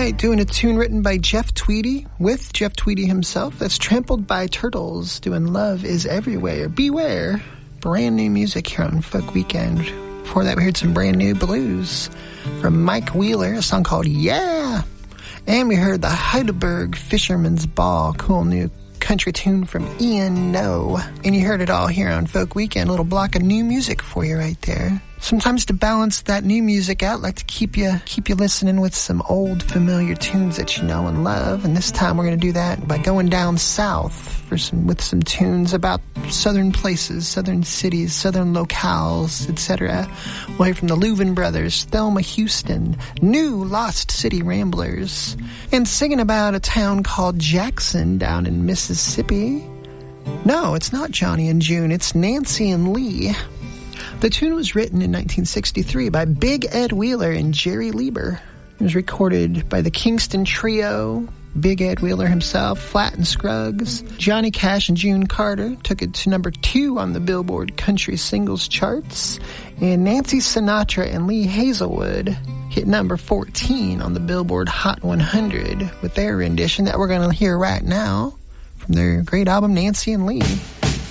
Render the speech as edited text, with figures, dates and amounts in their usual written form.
right, doing a tune written by Jeff Tweedy, with Jeff Tweedy himself. That's Trampled by Turtles, doing Love is Everywhere. Beware. Brand new music here on Folk Weekend. Before that, we heard some brand new blues from Mike Wheeler, a song called Yeah. And we heard the Heidelberg Fisherman's Ball, cool new country tune from Ian No. And you heard it all here on Folk Weekend, a little block of new music for you right there. Sometimes to balance that new music out, like to keep you listening with some old familiar tunes that you know and love. And this time we're going to do that by going down south with some tunes about southern places, southern cities, southern locales, etc. We'll hear from the Louvin Brothers, Thelma Houston, New Lost City Ramblers, and singing about a town called Jackson down in Mississippi. No, it's not Johnny and June, it's Nancy and Lee. The tune was written in 1963 by Big Ed Wheeler and Jerry Lieber. It was recorded by the Kingston Trio, Big Ed Wheeler himself, Flatt and Scruggs. Johnny Cash and June Carter took it to number 2 on the Billboard Country Singles charts. And Nancy Sinatra and Lee Hazelwood hit number 14 on the Billboard Hot 100 with their rendition that we're going to hear right now from their great album, Nancy and Lee.